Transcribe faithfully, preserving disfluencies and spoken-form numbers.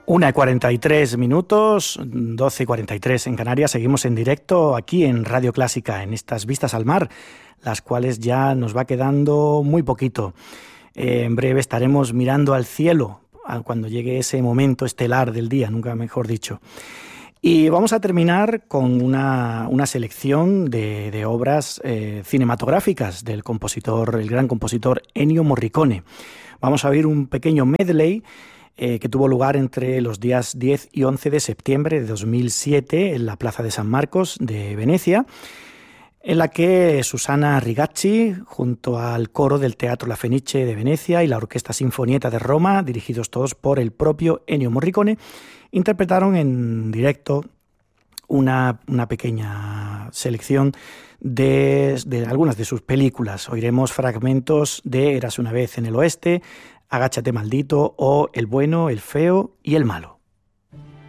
una y cuarenta y tres minutos, doce y cuarenta y tres en Canarias. Seguimos en directo aquí en Radio Clásica, en estas vistas al mar, las cuales ya nos va quedando muy poquito. Eh, en breve estaremos mirando al cielo cuando llegue ese momento estelar del día, nunca mejor dicho. Y vamos a terminar con una, una selección de, de obras eh, cinematográficas del compositor, el gran compositor Ennio Morricone. Vamos a oír un pequeño medley Eh, que tuvo lugar entre los días diez y once de septiembre de dos mil siete en la Plaza de San Marcos de Venecia, en la que Susanna Rigacci, junto al coro del Teatro La Fenice de Venecia y la Orquesta Sinfonietta de Roma, dirigidos todos por el propio Ennio Morricone, interpretaron en directo una, una pequeña selección de, de algunas de sus películas. Oiremos fragmentos de Érase una vez en el oeste, Agáchate maldito o El bueno, el feo y el malo.